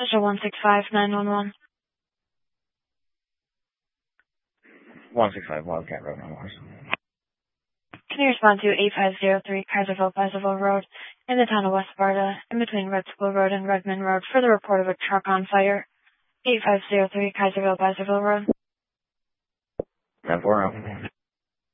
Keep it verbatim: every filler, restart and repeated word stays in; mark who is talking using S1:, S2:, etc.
S1: Special one six five nine one one.
S2: one six five Wildcat Road, no Mars.
S1: Can you respond to eight five zero three Kaiserville, Pleasantville Road in the town of West Sparta, in between Red School Road and Redmond Road, for the report of a truck on fire? eight five zero three Kaiserville, Pleasantville Road.
S2: ten four.